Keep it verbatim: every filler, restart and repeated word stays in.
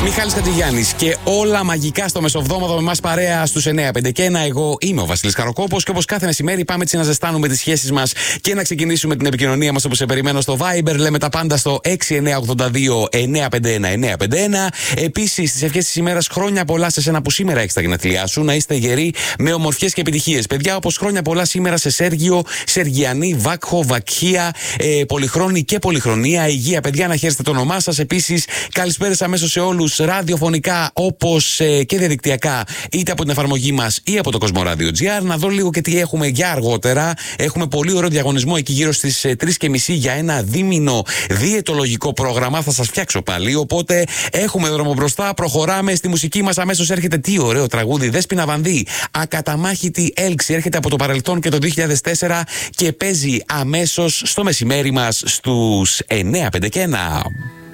Μιχάλης Χατζηγιάννης και όλα μαγικά στο μεσοβδόμαδο με εμάς παρέα στους εννιά πέντε και ένα. Εγώ είμαι ο Βασίλης Καροκόπος και όπως κάθε μεσημέρι πάμε έτσι να ζεστάνουμε τις σχέσεις μας και να ξεκινήσουμε την επικοινωνία μας όπως σε περιμένω στο Viber. Λέμε τα πάντα στο έξι εννιά οκτώ δύο εννιά πέντε ένα εννιά πέντε ένα. Επίσης, τις ευχές της ημέρας, χρόνια πολλά σε σένα που σήμερα έχεις τα γενέθλιά σου. Να είστε γεροί με ομορφιές και επιτυχίες. Παιδιά, όπως χρόνια πολλά σήμερα σε Σέργιο, Σεργιανή, Βάκχο, Βακχία, ε, Πολυχρόνη και Πολυχρονία. Υγεία, παιδιά, να χαίρεστε το όνομά σας. Επίσης, καλησπέρες αμέσως σε όλους. Ραδιοφωνικά όπως ε, και διαδικτυακά, είτε από την εφαρμογή μας ή από το Κοσμοράδιο τζι αρ. Να δω λίγο και τι έχουμε για αργότερα. Έχουμε πολύ ωραίο διαγωνισμό εκεί γύρω στις ε, τρεις και μισή για ένα δίμηνο διαιτολογικό πρόγραμμα. Θα σας φτιάξω πάλι. Οπότε έχουμε δρόμο μπροστά. Προχωράμε στη μουσική μας. Αμέσως έρχεται τι ωραίο τραγούδι. Δέσποινα Βανδύ. Ακαταμάχητη έλξη. Έρχεται από το παρελθόν και το δύο χιλιάδες τέσσερα και παίζει αμέσως στο μεσημέρι μας στους εννιά πέντε και ένα.